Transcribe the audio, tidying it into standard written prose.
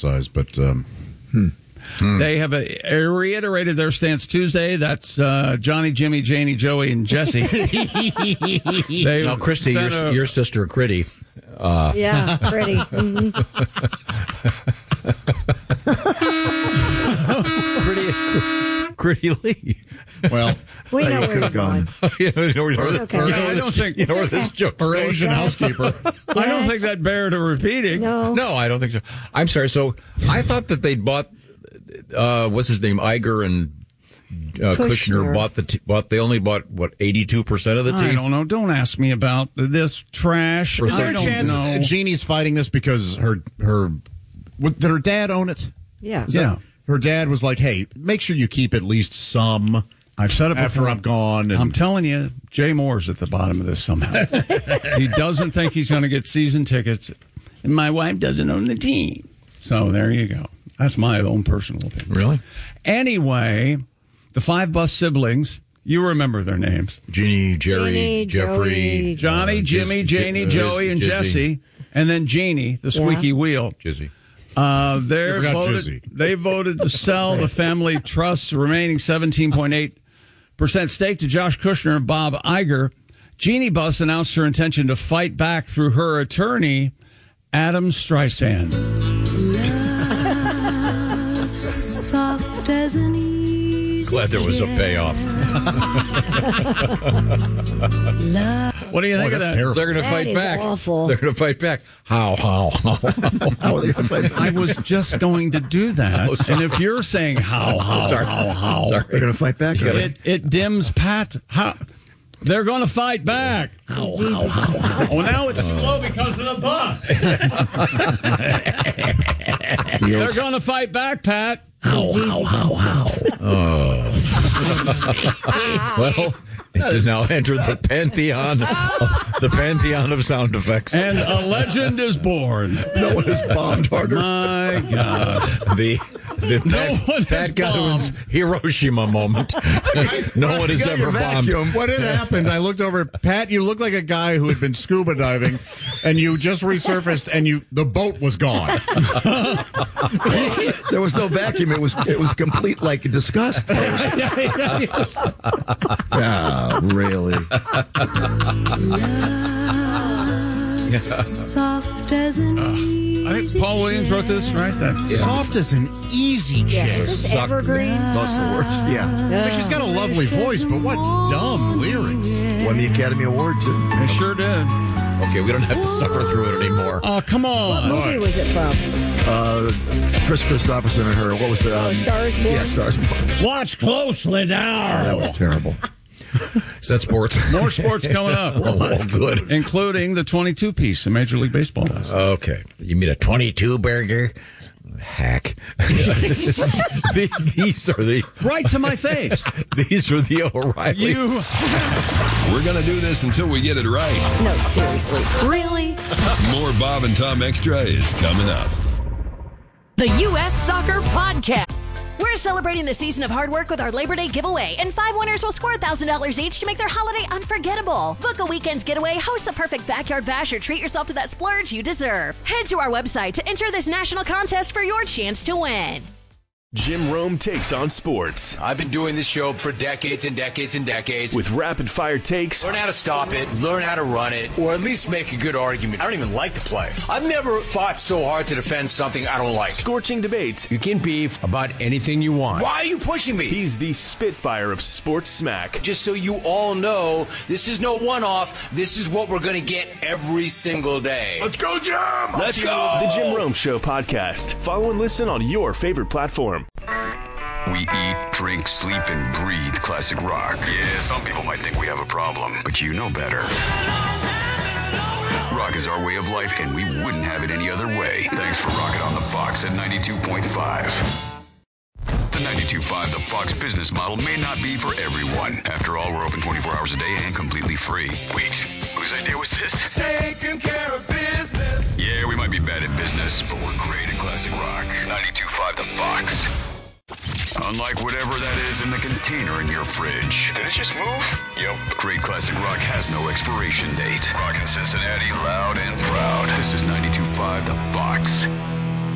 criticize, but They have reiterated their stance Tuesday. That's Johnny, Jimmy, Janie, Joey, and Jesse. Now, Christy, your sister, Critty. Yeah, Critty. Critty Lee. Well, we know where you're going. I don't think where this joke's her going. Asian housekeeper. I don't think that bears repeating. No, I don't think so. I'm sorry. So I thought that they'd bought what's his name, Iger and Kushner they only bought what 82% of the team. I don't know. Don't ask me about this trash. Is there a chance know. Jeannie's fighting this because did her dad own it? Yeah. Her dad was like, "Hey, make sure you keep at least some." I've said it after before. I'm gone. And I'm telling you, Jay Moore's at the bottom of this somehow. He doesn't think he's going to get season tickets, and my wife doesn't own the team. So there you go. That's my own personal opinion. Really? Anyway, the 5 Bus siblings, you remember their names. Jeannie, Jerry, Jeffrey. Johnny, Jimmy, Janie, Joey, and Jesse. And then Jeannie, the squeaky wheel. Jizzy. They voted to sell the family trust's remaining 17.8% stake to Josh Kushner and Bob Iger. Jeannie Buss announced her intention to fight back through her attorney, Adam Streisand. Soft as an easy Glad there was a payoff. What do you think of that? Terrible. They're going to fight back. Awful. They're going to fight back. How are they going to fight back? I was just going to do that. And if you're saying how, Sorry. They're going to fight back. it dims Pat. How? They're going to fight back. Oh, now it's too low because of the bus. They're going to fight back, Pat. Well, it's now entered the pantheon of sound effects. And a legend is born. No one has bombed harder. My gosh. The Pat Godwin's Hiroshima moment. No one has ever bombed. What had happened, I looked over, Pat, you look like a guy who had been scuba diving, and you just resurfaced, and the boat was gone. There was no vacuum. It was complete, like, disgust. Yeah, really. soft as an easy I think Paul Williams wrote this, right? Soft as an easy chair. Is this evergreen? Most of the worst, yeah. She's got a lovely voice, but what dumb lyrics. Won the Academy Award, too. It sure did. Okay, we don't have to suffer through it anymore. Oh, come on. What movie was it from? Chris Christopherson and her. What was the... Stars Born? Yeah, Stars Born. Watch closely now. That was terrible. Is that sports? More sports coming up. Oh, good. Including the 22-piece that Major League Baseball does. Okay. You mean a 22 burger? Hack. These are the... Right to my face. These are the O'Reilly. We're going to do this until we get it right. No, seriously. Really? More Bob and Tom Extra is coming up. The U.S. Soccer Podcast. We're celebrating the season of hard work with our Labor Day giveaway, and 5 winners will score $1,000 each to make their holiday unforgettable. Book a weekend's getaway, host the perfect backyard bash, or treat yourself to that splurge you deserve. Head to our website to enter this national contest for your chance to win. Jim Rome takes on sports. I've been doing this show for decades and decades and decades. With rapid-fire takes. Learn how to stop it, learn how to run it, or at least make a good argument. I don't even like the play. I've never fought so hard to defend something I don't like. Scorching debates. You can beef about anything you want. Why are you pushing me? He's the Spitfire of sports smack. Just so you all know, this is no one-off. This is what we're going to get every single day. Let's go, Jim! Let's go! The Jim Rome Show podcast. Follow and listen on your favorite platform. We eat, drink, sleep, and breathe classic rock. Yeah, some people might think we have a problem, but you know better. Rock is our way of life, and we wouldn't have it any other way. Thanks for rocking on the Fox at 92.5. The 92.5 The Fox business model may not be for everyone. After all, we're open 24 hours a day and completely free. Wait, whose idea was this? Taking care of business. Yeah, we might be bad at business, but we're great at classic rock. 92.5 The Fox. Unlike whatever that is in the container in your fridge. Did it just move? Yep. Great classic rock has no expiration date. Rockin' Cincinnati loud and proud. This is 92.5 The Fox.